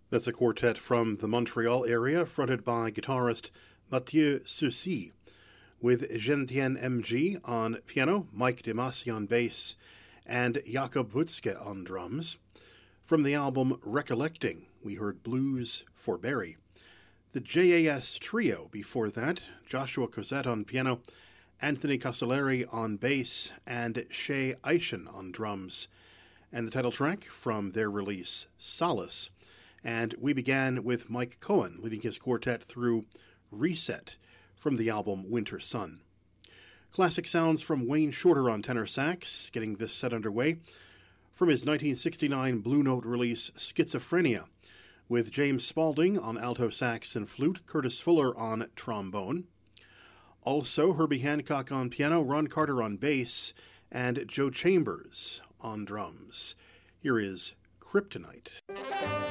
That's a quartet from the Montreal area, fronted by guitarist Mathieu Soucy, with Gentien MG on piano, Mike Demasi on bass, and Jakob Wutzke on drums. From the album Recollecting, we heard Blues for Barry. The JAS Trio before that, Joshua Cosette on piano, Anthony Castellari on bass, and Shay Eischen on drums. And the title track from their release, Solace. And we began with Mike Cohen leading his quartet through Reset from the album Winter Sun. Classic sounds from Wayne Shorter on tenor sax, getting this set underway, from his 1969 Blue Note release Schizophrenia, with James Spaulding on alto sax and flute, Curtis Fuller on trombone. Also, Herbie Hancock on piano, Ron Carter on bass, and Joe Chambers on drums. Here is Kryptonite.